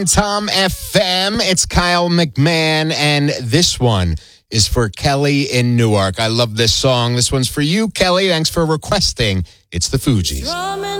Tom FM. It's Kyle McMahon, and this one is for Kelly in Newark. I love this song. This one's for you, Kelly. Thanks for requesting. It's the Fugees.